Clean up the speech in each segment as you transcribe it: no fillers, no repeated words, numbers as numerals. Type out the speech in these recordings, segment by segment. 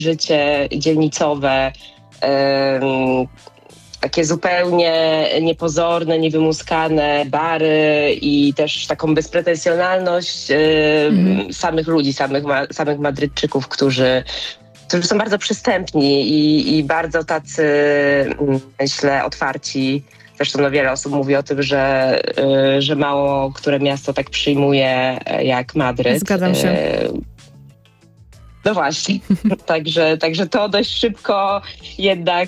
życie dzielnicowe, takie zupełnie niepozorne, niewymuskane bary i też taką bezpretensjonalność samych ludzi, samych Madrytczyków, którzy są bardzo przystępni i bardzo tacy, myślę, otwarci. Zresztą wiele osób mówi o tym, że mało które miasto tak przyjmuje jak Madryt. Zgadzam się. No właśnie, także to dość szybko jednak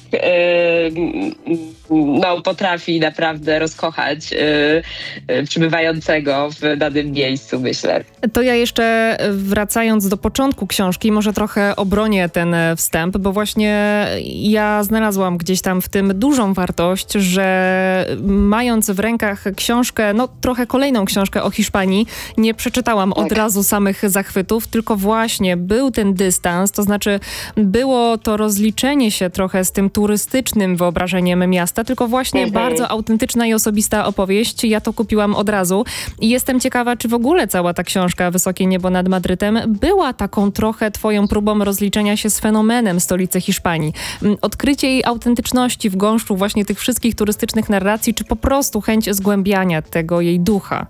potrafi naprawdę rozkochać przybywającego w danym miejscu, myślę. To ja jeszcze wracając do początku książki, może trochę obronię ten wstęp, bo właśnie ja znalazłam gdzieś tam w tym dużą wartość, że mając w rękach książkę, trochę kolejną książkę o Hiszpanii, nie przeczytałam od razu samych zachwytów, tylko właśnie był ten dystans, to znaczy było to rozliczenie się trochę z tym turystycznym wyobrażeniem miasta, tylko właśnie bardzo autentyczna i osobista opowieść. Ja to kupiłam od razu i jestem ciekawa, czy w ogóle cała ta książka Wysokie niebo nad Madrytem była taką trochę twoją próbą rozliczenia się z fenomenem stolicy Hiszpanii. Odkrycie jej autentyczności w gąszczu właśnie tych wszystkich turystycznych narracji, czy po prostu chęć zgłębiania tego jej ducha?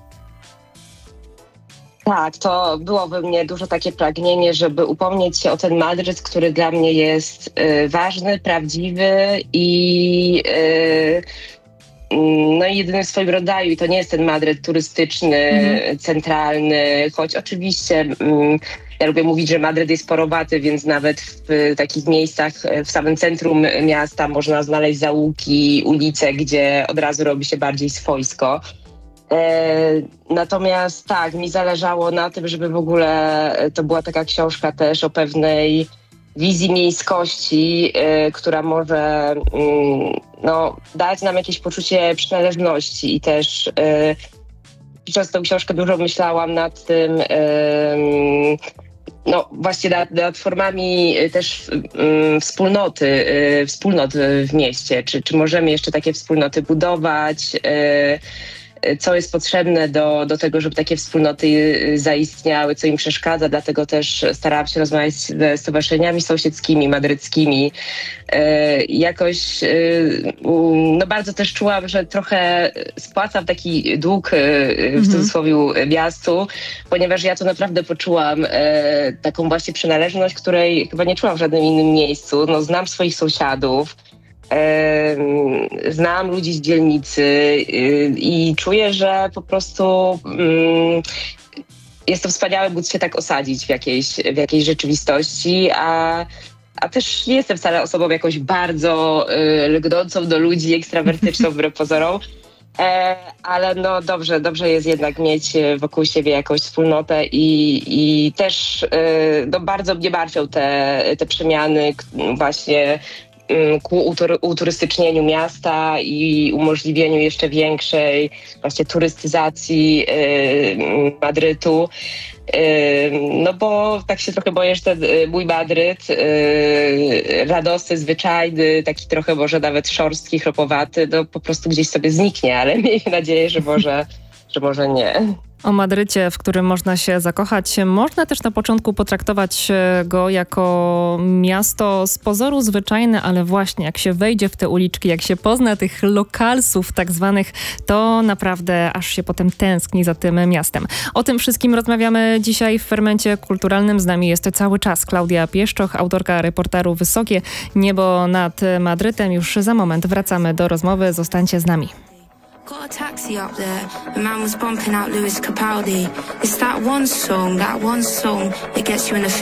Tak, to było we mnie dużo takie pragnienie, żeby upomnieć się o ten Madryt, który dla mnie jest ważny, prawdziwy i jedyny w swoim rodzaju. I to nie jest ten Madryt turystyczny, centralny, choć oczywiście ja lubię mówić, że Madryt jest porowaty, więc nawet w takich miejscach w samym centrum miasta można znaleźć zaułki, ulice, gdzie od razu robi się bardziej swojsko. Natomiast tak, mi zależało na tym, żeby w ogóle to była taka książka też o pewnej wizji miejskości, która może dać nam jakieś poczucie przynależności i też przez tę książkę dużo myślałam nad tym, właśnie nad formami też wspólnot w mieście. Czy możemy jeszcze takie wspólnoty budować? Co jest potrzebne do tego, żeby takie wspólnoty zaistniały, co im przeszkadza. Dlatego też starałam się rozmawiać ze stowarzyszeniami sąsiedzkimi, madryckimi. Jakoś bardzo też czułam, że trochę spłacam taki dług w cudzysłowie miastu, ponieważ ja tu naprawdę poczułam taką właśnie przynależność, której chyba nie czułam w żadnym innym miejscu. Znam swoich sąsiadów. Znam ludzi z dzielnicy i czuję, że po prostu jest to wspaniałe móc się tak osadzić w jakiejś rzeczywistości, a też nie jestem wcale osobą jakoś bardzo lgnącą do ludzi, ekstrawertyczną wbrew pozorom, ale dobrze jest jednak mieć wokół siebie jakąś wspólnotę i też bardzo mnie martwią te przemiany właśnie ku uturystycznieniu miasta i umożliwieniu jeszcze większej właśnie turystyzacji Madrytu. Bo tak się trochę boję, że ten mój Madryt radosny, zwyczajny, taki trochę może nawet szorstki, chropowaty, po prostu gdzieś sobie zniknie, ale miejmy nadzieję, że może nie. O Madrycie, w którym można się zakochać, można też na początku potraktować go jako miasto z pozoru zwyczajne, ale właśnie jak się wejdzie w te uliczki, jak się pozna tych lokalsów tak zwanych, to naprawdę aż się potem tęskni za tym miastem. O tym wszystkim rozmawiamy dzisiaj w Fermencie Kulturalnym. Z nami jest cały czas Klaudia Pieszczoch, autorka reportażu Wysokie niebo nad Madrytem. Już za moment wracamy do rozmowy. Zostańcie z nami. Got a taxi up there, the man was bumping out Lewis Capaldi. It's that one song that gets you in the